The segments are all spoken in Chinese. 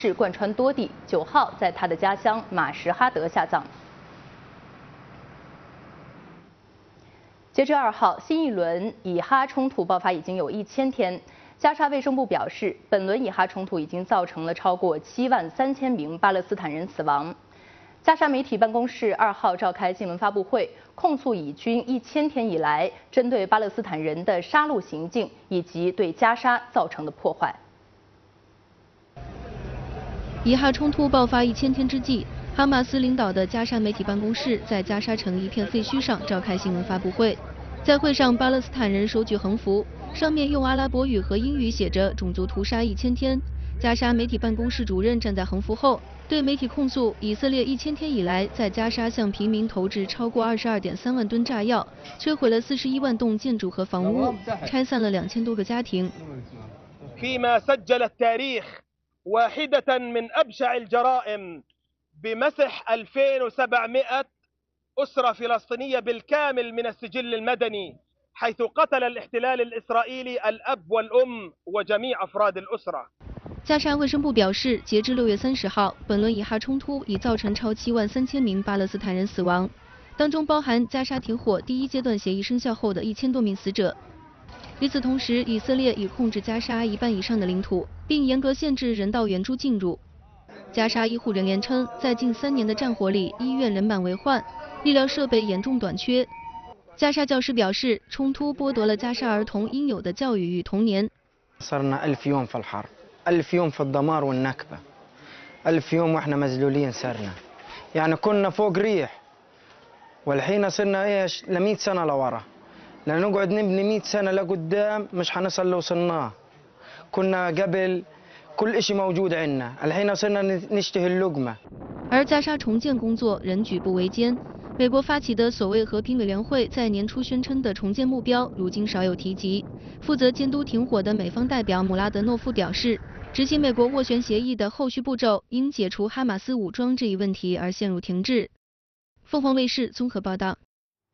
势贯穿多地。9号在他的家乡马什哈德下葬。截至2号，新一轮以哈冲突爆发已经有1000天。加沙卫生部表示，本轮以哈冲突已经造成了超过73000名巴勒斯坦人死亡。加沙媒体办公室2号召开新闻发布会，控诉以军1000天以来针对巴勒斯坦人的杀戮行径以及对加沙造成的破坏。 以哈冲突爆发1000天之际，哈马斯领导的加沙媒体办公室在加沙城一片废墟上召开新闻发布会。在会上，巴勒斯坦人手举横幅，上面用阿拉伯语和英语写着“种族屠杀1000天”。加沙媒体办公室主任站在横幅后，对媒体控诉以色列1000天以来在加沙向平民投掷超过22.3万吨炸药，摧毁了41万栋建筑和房屋，拆散了2000多个家庭。 واحدة من أبشع الجرائم بمسح 2700 أسرة فلسطينية بالكامل من السجل المدني حيث قتل الاحتلال الإسرائيلي الأب والأم وجميع أفراد الأسرة。 加沙卫生部表示，截至6月30号，本轮以哈冲突已造成超73000名巴勒斯坦人死亡，当中包含加沙停火第1阶段协议生效后的1000多名死者。与此同时，以色列已控制加沙1半以上的领土，并严格限制人道援助进入。加沙医护人员称，在近3年的战火里，医院人满为患，医疗设备严重短缺。加沙教师表示，冲突剥夺了加沙儿童应有的教育与童年。 1000 يوم في الحرب 1000 يوم في الدمار والنكبة 1000 يوم واحنا مذلولين صرنا يعني كنا فوق ريح والحين صرنا ايش ل100 سنة لورا لنقعد نبني 100 سنة لقدام مش حنصل اللي وصلناه كنا قبل كل شيء موجود عندنا الحين صرنا نشتهي اللقمة。 而加沙重建工作仍举步维艰。美国发起的所谓和平委员会在年初宣称的重建目标，如今少有提及。负责监督停火的美方代表姆拉德诺夫表示，执行美国斡旋协议的后续步骤因解除哈马斯武装这一问题而陷入停滞。凤凰卫视综合报道。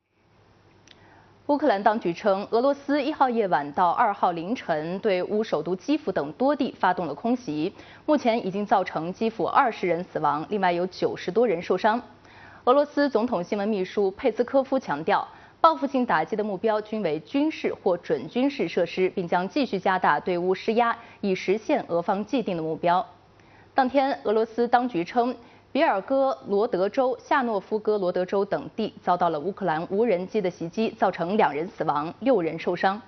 乌克兰当局称，俄罗斯1号夜晚到2号凌晨对乌首都基辅等多地发动了空袭，目前已经造成基辅20人死亡，另外有90多人受伤。俄罗斯总统新闻秘书佩斯科夫强调，报复性打击的目标均为军事或准军事设施，并将继续加大对乌施压，以实现俄方既定的目标。当天，俄罗斯当局称，别尔哥罗德州、夏诺夫哥罗德州等地遭到了乌克兰无人机的袭击，造成2人死亡，6人受伤。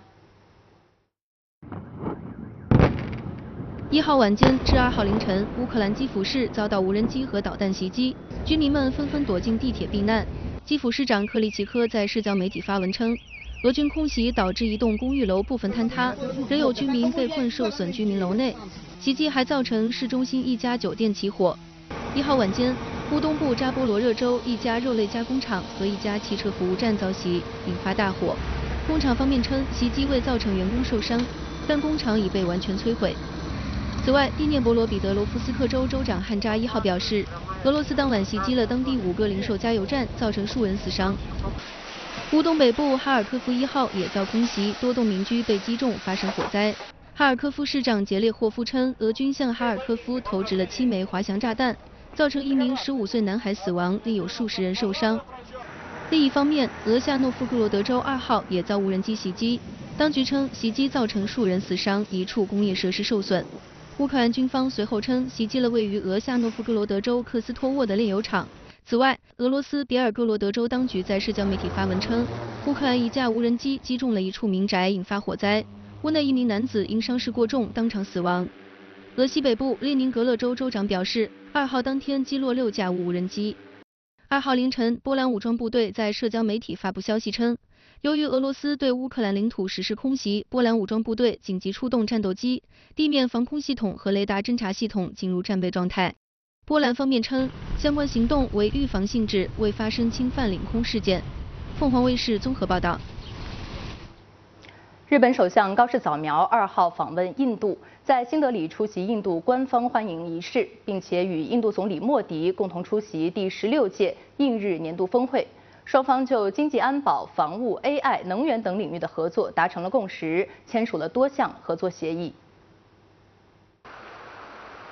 1号晚间至2号凌晨，乌克兰基辅市遭到无人机和导弹袭击，居民们纷纷躲进地铁避难。基辅市长克里奇科在社交媒体发文称，俄军空袭导致一栋公寓楼部分坍塌，仍有居民被困受损居民楼内。袭击还造成市中心一家酒店起火。1号晚间，乌东部扎波罗热州一家肉类加工厂和一家汽车服务站遭袭，引发大火。工厂方面称，袭击未造成员工受伤，但工厂已被完全摧毁。此外，第聂伯罗彼得罗夫斯克州州长汉扎1号表示，俄罗斯当晚袭击了当地5个零售加油站，造成数人死伤。乌东北部哈尔科夫1号也遭空袭，多栋民居被击中，发生火灾。哈尔科夫市长杰列霍夫称，俄军向哈尔科夫投掷了7枚滑翔炸弹，造成1名15岁男孩死亡，另有数十人受伤。另一方面，俄夏诺夫哥罗德州2号也遭无人机袭击，当局称袭击造成数人死伤，1处工业设施受损。乌克兰军方随后称，袭击了位于俄夏诺夫哥罗德州克斯托沃的炼油厂。此外，俄罗斯别尔哥罗德州当局在社交媒体发文称，乌克兰一架无人机击中了一处民宅，引发火灾，屋内1名男子因伤势过重当场死亡。俄西北部列宁格勒州州长表示，2号当天击落6架无人机。2号凌晨，波兰武装部队在社交媒体发布消息称，由于俄罗斯对乌克兰领土实施空袭，波兰武装部队紧急出动战斗机、地面防空系统和雷达侦察系统进入战备状态。波兰方面称，相关行动为预防性质，未发生侵犯领空事件。凤凰卫视综合报道。 日本首相高市早苗2号访问印度，在新德里出席印度官方欢迎仪式，并且与印度总理莫迪共同出席第16届印日年度峰会。双方就经济安保、防务、AI、能源等领域的合作达成了共识，签署了多项合作协议。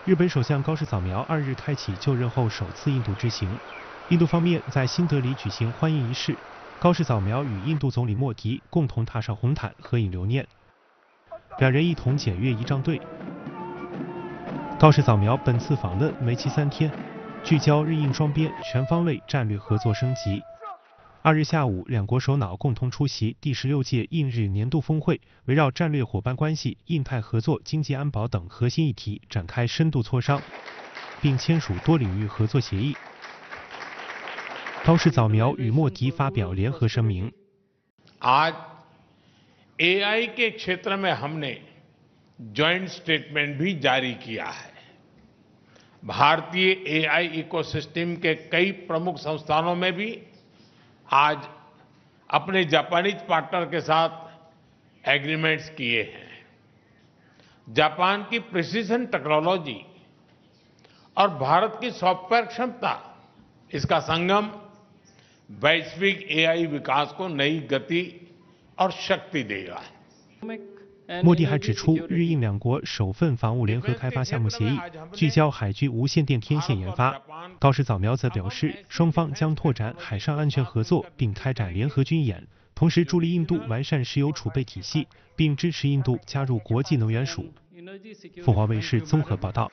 日本首相高市早苗2日开启就任后首次印度之行。印度方面在新德里举行欢迎仪式，高市早苗与印度总理莫迪共同踏上红毯合影留念，两人一同检阅仪仗队。高市早苗本次访问为期3天，聚焦日印双边全方位战略合作升级。2日下午，两国首脑共同出席第16届印日年度峰会，围绕战略伙伴关系、印太合作、经济安保等核心议题展开深度磋商，并签署多领域合作协议。高市早苗与莫迪发表联合声明。 आज AI के क्षेत्र में हमने जॉइंट स्टेटमेंट भी जारी किया है। भारतीय AI इकोसिस्टम के कई प्रमुख संस्थानों में भी आज अपने जापानीज पार्टनर के साथ एग्रीमेंट्स किए हैं। जापान की प्रिसीजन टेक्नोलॉजी और भारत की सॉफ्टवेयर क्षमता, इसका संगम वैश्विक AI विकास को नई गति और शक्ति देगा। 莫迪还指出，日印两国首份防务联合开发项目协议聚焦海军无线电天线研发。高市早苗则表示，双方将拓展海上安全合作，并开展联合军演，同时助力印度完善石油储备体系，并支持印度加入国际能源署。凤凰卫视综合报道。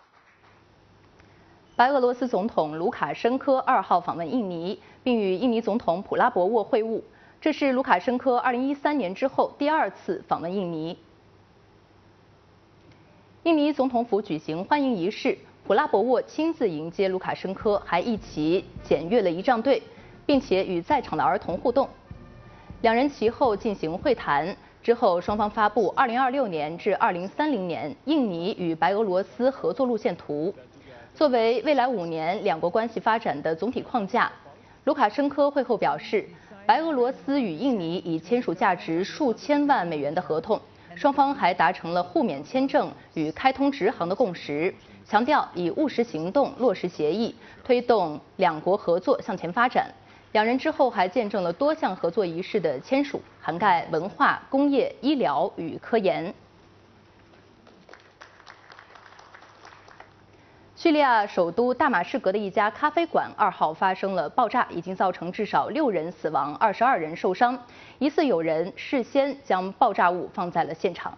白俄罗斯总统卢卡申科2号访问印尼，并与印尼总统普拉博沃会晤。这是卢卡申科2013年之后第2次访问印尼。印尼总统府举行欢迎仪式，普拉博沃亲自迎接卢卡申科，还一起检阅了仪仗队，并且与在场的儿童互动。两人其后进行会谈，之后双方发布2026年至2030年印尼与白俄罗斯合作路线图，作为未来5年两国关系发展的总体框架。卢卡申科会后表示，白俄罗斯与印尼已签署价值数千万美元的合同，双方还达成了互免签证与开通直航的共识，强调以务实行动落实协议，推动两国合作向前发展。两人之后还见证了多项合作仪式的签署，涵盖文化、工业、医疗与科研。叙利亚首都大马士革的一家咖啡馆2号发生了爆炸，已经造成至少6人死亡，22人受伤，疑似有人事先将爆炸物放在了现场。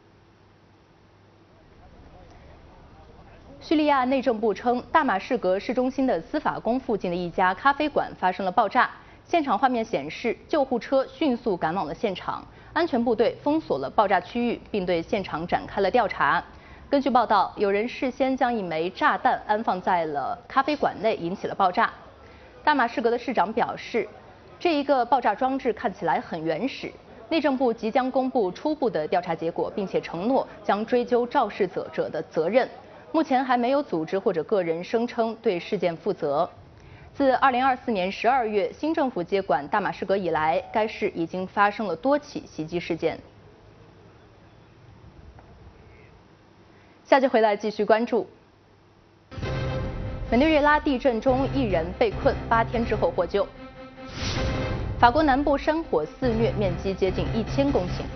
叙利亚内政部称，大马士革市中心的司法宫附近的一家咖啡馆发生了爆炸，现场画面显示，救护车迅速赶往了现场，安全部队封锁了爆炸区域，并对现场展开了调查。根据报道，有人事先将一枚炸弹安放在了咖啡馆内，引起了爆炸。大马士革的市长表示，这一个爆炸装置看起来很原始。内政部即将公布初步的调查结果，并且承诺将追究肇事者的责任。目前还没有组织或者个人声称对事件负责。自2024年12月新政府接管大马士革以来，该市已经发生了多起袭击事件。下集回来继续关注。委内瑞拉地震中1人被困8天之后获救。法国南部山火肆虐，面积接近1000公顷。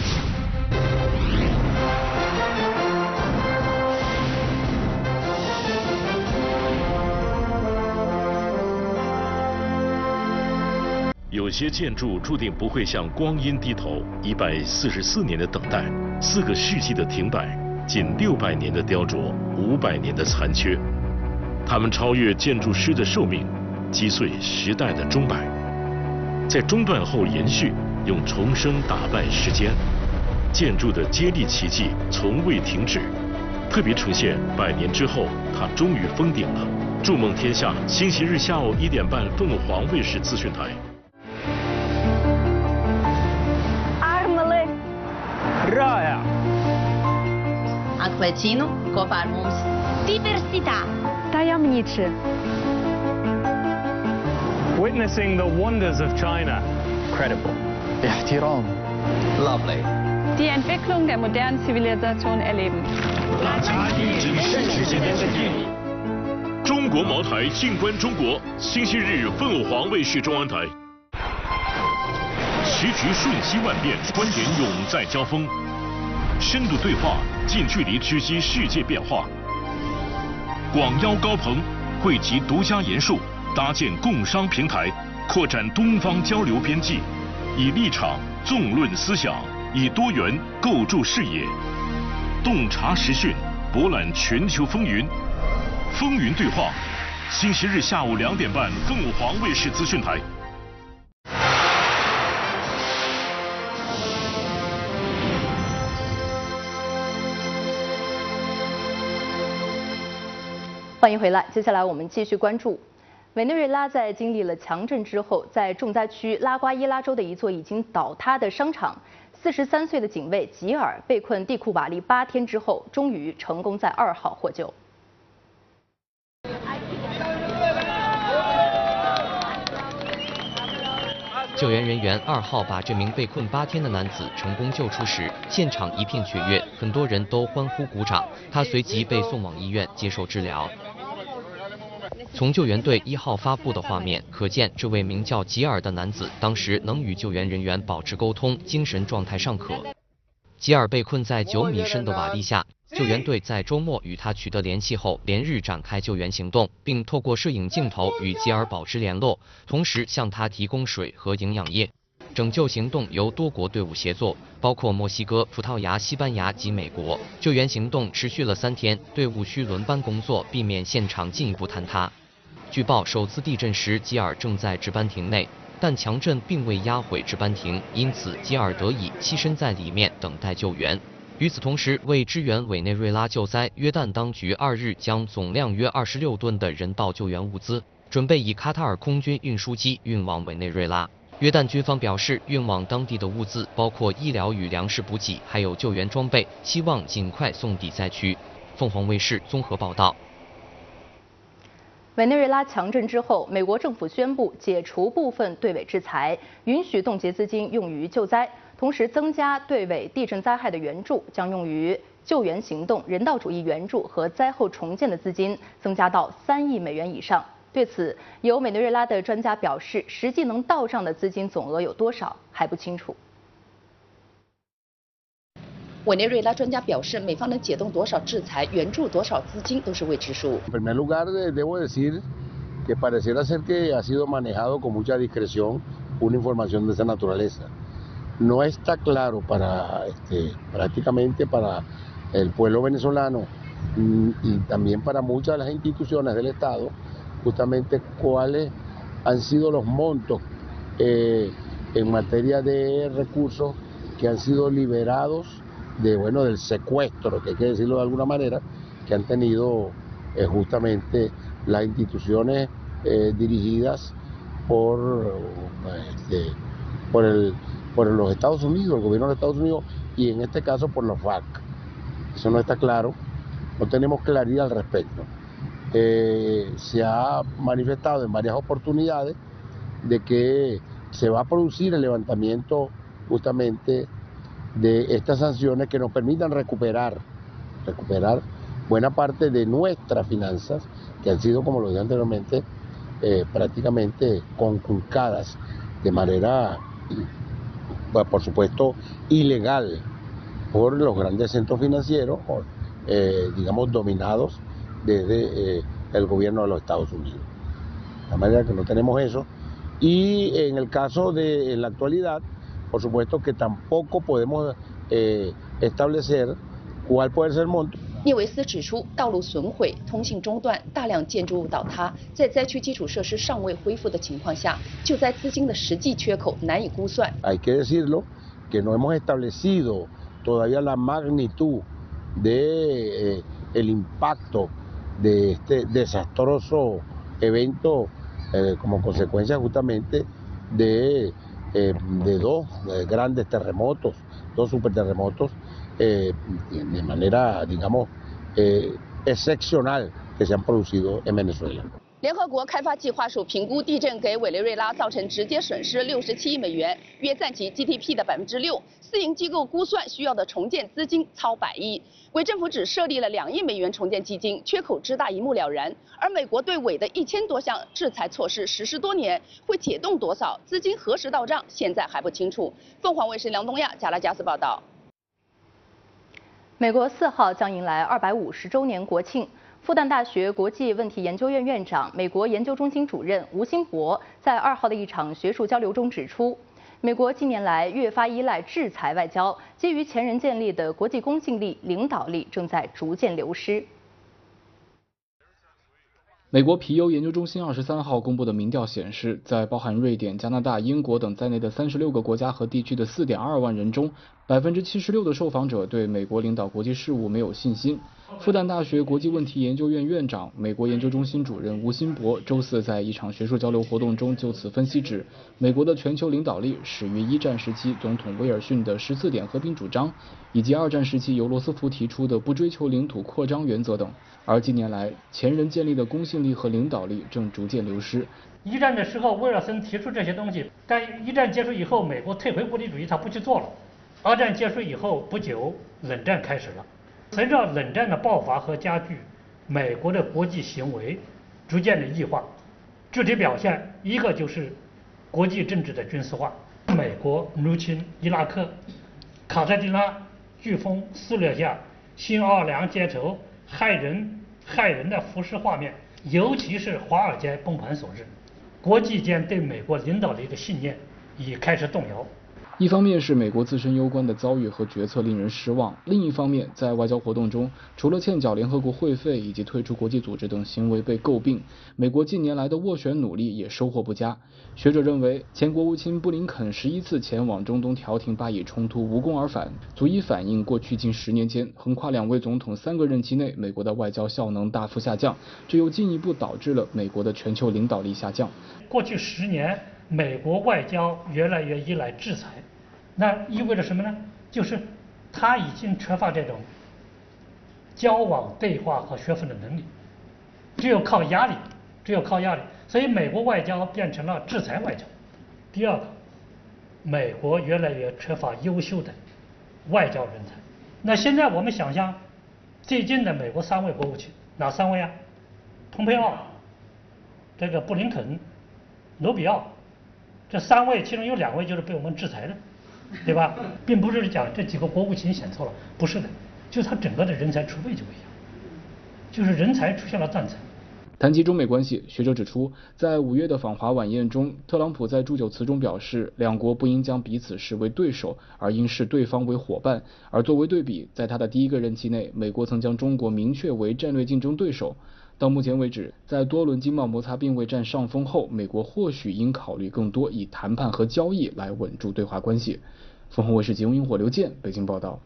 有些建筑注定不会向光阴低头，144年的等待，4个世纪的停摆，近600年的雕琢，500年的残缺，它们超越建筑师的寿命，击碎时代的钟摆，在中断后延续，用重生打败时间。建筑的接力奇迹从未停止，特别呈现100年之后，它终于封顶了。筑梦天下，星期日下午1点半，凤凰卫视资讯台。 رائع. Acquacino, Coparmus. Diversità. Tajemniczy. Witnessing the wonders of China. Incredible. احترام. Lovely. Die Entwicklung der modernen Zivilisation erleben. 差异真实之间的距离。中国茅台，静观中国，星期日凤凰卫视中央台。时局瞬息万变，观点永在交锋，深度对话，近距离直击世界变化。 广邀高朋，汇集独家研述，搭建共商平台，扩展东方交流边际，以立场纵论思想，以多元构筑视野，洞察时讯，博览全球风云。风云对话，星期日下午2点半，凤凰卫视资讯台。 欢迎回来，接下来我们继续关注。委内瑞拉在经历了强震之后，在重灾区拉瓜伊拉州的一座已经倒塌的商场，43岁的警卫吉尔被困地库瓦利8天之后，终于成功在2号获救。 救援人员2号把这名被困8天的男子成功救出时，现场一片雀跃，很多人都欢呼鼓掌。他随即被送往医院接受治疗。从救援队1号发布的画面可见，这位名叫吉尔的男子当时能与救援人员保持沟通，精神状态尚可。吉尔被困在9米深的瓦砾下，救援队在周末与他取得联系后，连日展开救援行动，并透过摄影镜头与吉尔保持联络，同时向他提供水和营养液。拯救行动由多国队伍协作，包括墨西哥、葡萄牙、西班牙及美国。救援行动持续了3天，队伍需轮班工作，避免现场进一步坍塌。据报，首次地震时吉尔正在值班亭内，但强震并未压毁值班亭，因此吉尔得以栖身在里面等待救援。与此同时，为支援委内瑞拉救灾，约旦当局2日将总量约26吨的人道救援物资，准备以卡塔尔空军运输机运往委内瑞拉。约旦军方表示，运往当地的物资包括医疗与粮食补给，还有救援装备，希望尽快送抵灾区。凤凰卫视综合报道。 委内瑞拉强震之后，美国政府宣布解除部分对委制裁，允许冻结资金用于救灾，同时增加对委地震灾害的援助，将用于救援行动、人道主义援助和灾后重建的资金增加到3亿美元以上。对此，有委内瑞拉的专家表示，实际能到账的资金总额有多少还不清楚。 委内瑞拉专家表示，美方能解冻多少制裁、援助多少资金都是未知数。 En primer lugar, debo decir que pareciera ser que ha sido manejado con mucha discreción una información de esa naturaleza. No está claro para prácticamente para el pueblo venezolano y también para muchas de las instituciones del Estado, justamente cuáles han sido los montos en materia de recursos que han sido liberados del secuestro, que hay que decirlo de alguna manera, que han tenido justamente las instituciones dirigidas por los Estados Unidos, el gobierno de Estados Unidos, y en este caso por los FARC. Eso no está claro, no tenemos claridad al respecto. Se ha manifestado en varias oportunidades de que se va a producir el levantamiento justamente de estas sanciones que nos permitan recuperar buena parte de nuestras finanzas que han sido, como lo dije anteriormente, prácticamente conculcadas de manera, por supuesto, ilegal por los grandes centros financieros, digamos, dominados desde el gobierno de los Estados Unidos. De manera que no tenemos eso. Y en el caso de en la actualidad, por supuesto que tampoco podemos establecer cuál puede ser el monto. 聂维斯指出，道路损毁、通信中断、大量建筑物倒塌，在灾区基础设施尚未恢复的情况下，救灾资金的实际缺口难以估算。 Hay que decirlo que no hemos establecido todavía la magnitud de el impacto de este desastroso evento como consecuencia justamente de 2 grandes terremotos, 2 superterremotos de manera, digamos, excepcional que se han producido en Venezuela. 联合国开发计划署评估地震给委内瑞拉造成直接损失67亿美元，约占其 GDP 的6%。私营机构估算需要的重建资金超100亿，委政府只设立了2亿美元重建基金，缺口之大一目了然。而美国对委的1000多项制裁措施实施多年，会解冻多少，资金何时到账，现在还不清楚。凤凰卫视梁东亚、加拉加斯报道。 美国4号将迎来250周年国庆。 复旦大学国际问题研究院院长、美国研究中心主任吴新博在2号的一场学术交流中指出，美国近年来越发依赖制裁外交，基于前人建立的国际公信力、领导力正在逐渐流失。 美国皮尤研究中心23号公布的民调显示，在包含瑞典、加拿大、英国等在内的36个国家和地区的4.2万人中，76%的受访者对美国领导国际事务没有信心。复旦大学国际问题研究院院长、美国研究中心主任吴新博周四在一场学术交流活动中就此分析指，美国的全球领导力始于1战时期总统威尔逊的14点和平主张，以及2战时期由罗斯福提出的不追求领土扩张原则等。而近年来，前人建立的公信力和领导力正逐渐流失。 1战的时候，威尔森提出这些东西，但1战结束以后，美国退回孤立主义，他不去做了。2战结束以后不久，冷战开始了。随着冷战的爆发和加剧，美国的国际行为逐渐的异化，具体表现一个就是国际政治的军事化。美国入侵伊拉克，卡特迪拉飓风肆虐下，新奥尔良街头害人的浮尸画面，尤其是华尔街崩盘所致，国际间对美国领导力的信念已开始动摇。 一方面是美国自身攸关的遭遇和决策令人失望，另一方面，在外交活动中，除了欠缴联合国会费以及退出国际组织等行为被诟病，美国近年来的斡旋努力也收获不佳。学者认为，前国务卿布林肯11次前往中东调停巴以冲突无功而返，足以反映过去近10年间，横跨2位总统3个任期内，美国的外交效能大幅下降，这又进一步导致了美国的全球领导力下降。 过去10年，美国外交越来越依赖制裁，那意味着什么呢？就是他已经缺乏这种交往、对话和学分的能力，只有靠压力，所以美国外交变成了制裁外交。第二个，美国越来越缺乏优秀的外交人才。那现在我们想象，最近的美国3位国务卿，哪3位啊？蓬佩奥、这个布林肯、罗比奥，这3位其中有2位就是被我们制裁的，对吧？并不是讲这几个国务卿选错了，不是的，就是他整个的人才储备就不一样，就是人才出现了断层。 谈及中美关系，学者指出，在5月的访华晚宴中，特朗普在祝酒词中表示，两国不应将彼此视为对手，而应视对方为伙伴。而作为对比，在他的第1个任期内，美国曾将中国明确为战略竞争对手。到目前为止，在多轮经贸摩擦并未占上风后，美国或许应考虑更多以谈判和交易来稳住对华关系。凤凰卫视集中萤火刘健北京报道。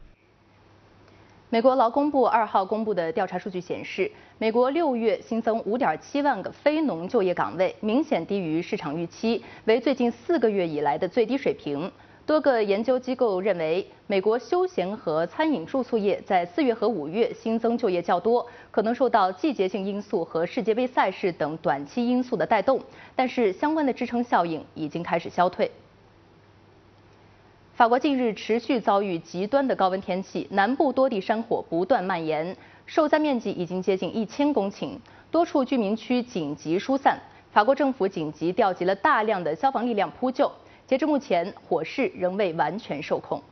美国劳工部2号公布的调查数据显示，美国6月新增5.7万个非农就业岗位，明显低于市场预期，为最近4个月以来的最低水平。多个研究机构认为，美国休闲和餐饮住宿业在4月和5月新增就业较多，可能受到季节性因素和世界杯赛事等短期因素的带动，但是相关的支撑效应已经开始消退。法国近日持续遭遇极端的高温天气，南部多地山火不断蔓延，受灾面积已经接近1000公顷，多处居民区紧急疏散。法国政府紧急调集了大量的消防力量扑救，截至目前，火势仍未完全受控。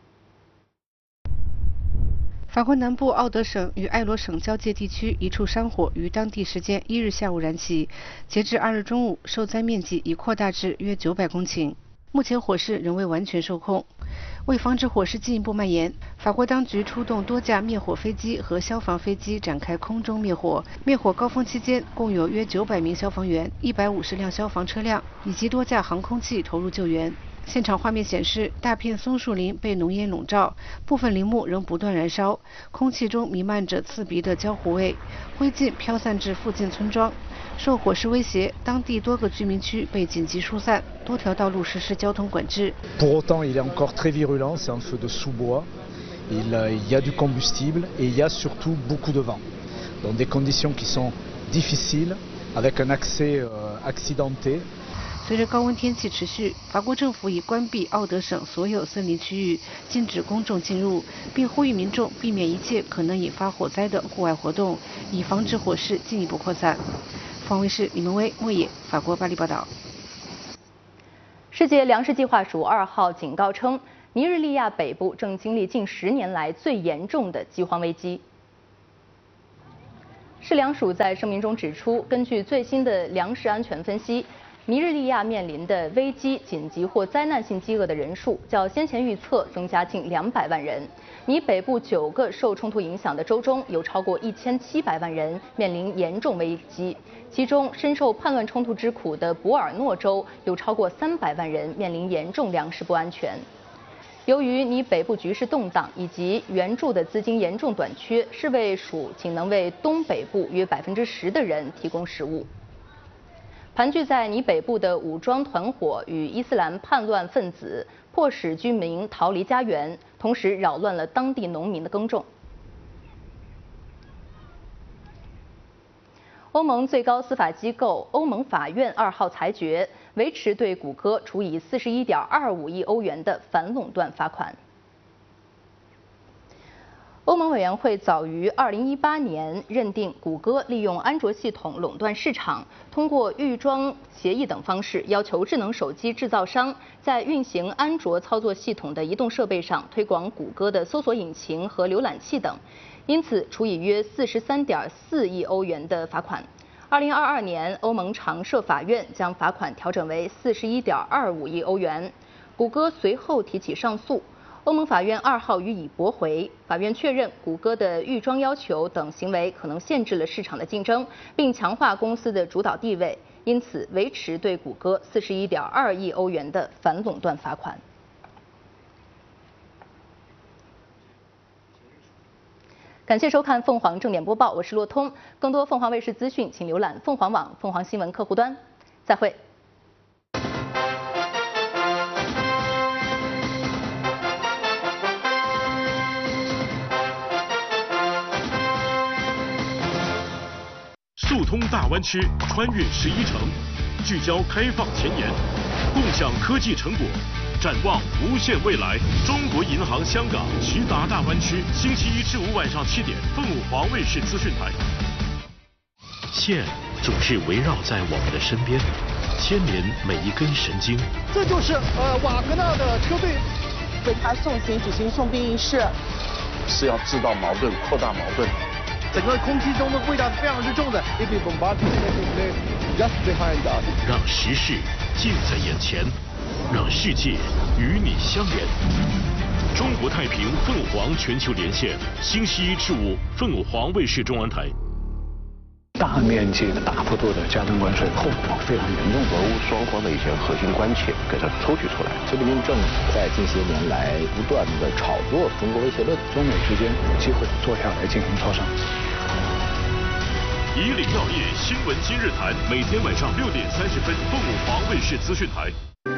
法国南部奥德省与埃罗省交界地区一处山火于当地时间1日下午燃起，截至2日中午，受灾面积已扩大至约900公顷。目前火势仍未完全受控。为防止火势进一步蔓延，法国当局出动多架灭火飞机和消防飞机展开空中灭火。灭火高峰期间，共有约900名消防员、150辆消防车辆以及多架航空器投入救援。现场画面显示，大片松树林被浓烟笼罩，部分林木仍不断燃烧，空气中弥漫着刺鼻的焦糊味，灰烬飘散至附近村庄。受火势威胁，当地多个居民区被紧急疏散，多条道路实施交通管制。 Pour autant, il est encore très virulent, c'est un feu de sous-bois. Il y a du combustible et il y a surtout beaucoup de vent. Dans des conditions qui sont difficiles, avec un accès accidenté. 随着高温天气持续，法国政府已关闭奥德省所有森林区域，禁止公众进入，并呼吁民众避免一切可能引发火灾的户外活动，以防止火势进一步扩散。凤凰卫视李文威、莫野，法国巴黎报道。 世界粮食计划署2号警告称，尼日利亚北部正经历近10年来最严重的饥荒危机。 市粮署在声明中指出，根据最新的粮食安全分析，尼日利亚面临的危机、紧急或灾难性饥饿的人数较先前预测增加近200万人。尼北部9个受冲突影响的州中有超过1700万人面临严重危机，其中深受叛乱冲突之苦的博尔诺州有超过300万人面临严重粮食不安全。由于尼北部局势动荡以及援助的资金严重短缺，世卫署仅能为东北部约10%的人提供食物。盘踞在尼北部的武装团伙与伊斯兰叛乱分子迫使居民逃离家园，同时扰乱了当地农民的耕种。欧盟最高司法机构欧盟法院2号裁决，维持对谷歌处以41.25亿欧元的反垄断罚款。欧盟委员会早于2018年认定谷歌利用安卓系统垄断市场，通过预装协议等方式要求智能手机制造商在运行安卓操作系统的移动设备上推广谷歌的搜索引擎和浏览器等，因此处以约43.4亿欧元的罚款。2022年，欧盟常设法院将罚款调整为41.25亿欧元。谷歌随后提起上诉。欧盟法院2号予以驳回，法院确认谷歌的预装要求等行为可能限制了市场的竞争，并强化公司的主导地位，因此维持对谷歌41.2亿欧元的反垄断罚款。感谢收看凤凰正点播报，我是骆通。更多凤凰卫视资讯，请浏览凤凰网、凤凰新闻客户端。再会。 速通大湾区，穿越11城，聚焦开放前沿，共享科技成果，展望无限未来。中国银行香港直达大湾区，星期1至5晚上7点，凤凰卫视资讯台。线总是围绕在我们的身边，牵连每一根神经。 这就是瓦格纳的车队为他送行举行送殡仪式， 是要制造矛盾，扩大矛盾。 整个空气中的味道是非常之重的。 让时事近在眼前，让世界与你相连。中国太平凤凰全球连线，星期1至5，凤凰卫视中文台。 大面积的、大幅度的加征关税，后果非常严重， 俄乌双方的一些核心关切给它抽取出来。 习近平政府在近些年来不断的炒作中国威胁论，中美之间有机会坐下来进行磋商。 以领要业新闻今日谈，每天晚上6点30分，凤凰卫视资讯台。